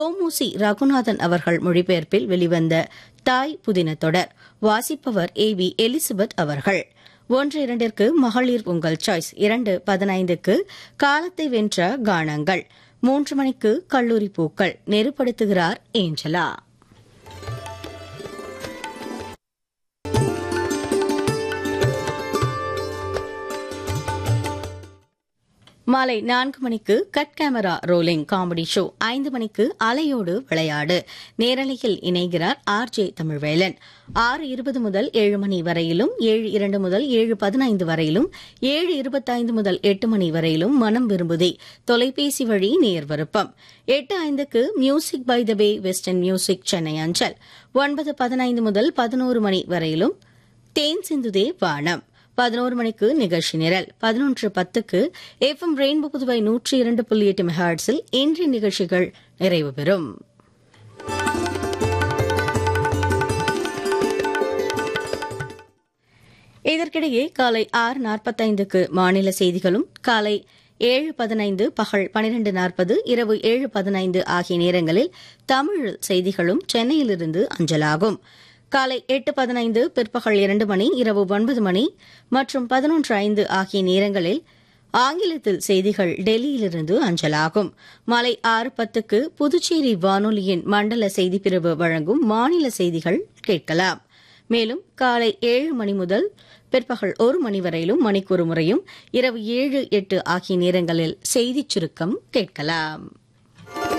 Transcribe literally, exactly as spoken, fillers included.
கோமுசி ரகுநாதன் அவர்கள் மொழிபெயர்ப்பில் வெளிவந்த தாய் புதின தொடர். வாசிப்பவர் ஏ வி எலிசபெத் அவர்கள். ஒன்று இரண்டிற்கு மகளிர் உங்கள் சாய்ஸ், இரண்டு பதினைந்துக்கு காலத்தை வென்ற கானங்கள், மூன்று மணிக்கு கல்லூரி பூக்கள், நெருப்படுத்துகிறார் ஏஞ்சலா. மாலை நான்கு மணிக்கு cut camera rolling comedy show, ஐந்து மணிக்கு அலையோடு விளையாடு, நேரலையில் இணைகிறார் ஆர் ஜே தமிழ்வேலன். ஆறு இருபது முதல் ஏழு மணி வரையிலும், ஏழு இரண்டு முதல் ஏழு பதினைந்து வரையிலும், ஏழு இருபத்தைந்து முதல் எட்டு மணி வரையிலும் மனம் விரும்புதே தொலைபேசி வழி நேர் விருப்பம். எட்டு ஐந்துக்கு music by the pay western music Chennai அஞ்சல். ஒன்பது பதினைந்து முதல் பதினோரு மணி வரையிலும் தேன் சிந்துதே வானம். பதினோரு மணிக்கு நிகழ்ச்சி நிரல். பதினொன்று பத்துக்கு எஃப் எம் ரெயின்போ புதுவை நூற்றி இரண்டு புள்ளி எட்டு மெகாஹெர்ட்ஸில் இன்றைய நிகழ்ச்சிகள் நிறைவு பெறும். இதற்கிடையே காலை ஆறு நாற்பத்தைந்துக்கு மாநில செய்திகளும், காலை ஏழு பதினைந்து, பகல் பனிரெண்டு நாற்பது, இரவு ஏழு பதினைந்து ஆகிய நேரங்களில் தமிழ் செய்திகளும் சென்னையிலிருந்து அஞ்சலாகும். காலை எட்டு பதினைந்து, பிற்பகல் இரண்டு மணி, இரவு ஒன்பது மணி மற்றும் பதினொன்று ஐந்து ஆகிய நேரங்களில் ஆங்கிலத்தில் செய்திகள் டெல்லியிலிருந்து அஞ்சலாகும். மாலை ஆறு பத்துக்கு புதுச்சேரி வானொலியின் மண்டல செய்திப்பிரிவு வழங்கும் மாநில செய்திகள் கேட்கலாம். மேலும் காலை ஏழு மணி முதல் பிற்பகல் ஒரு மணி வரையிலும் மணிக்கூறு முறையும், இரவு ஏழு எட்டு ஆகிய நேரங்களில் செய்திச் சுருக்கம் கேட்கலாம்.